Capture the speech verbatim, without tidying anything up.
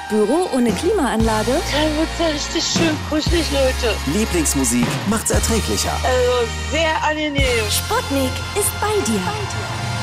Büro ohne Klimaanlage? Dann wird's ja richtig schön kuschelig, Leute. Lieblingsmusik macht's erträglicher. Also sehr angenehm. Sputnik ist bei dir.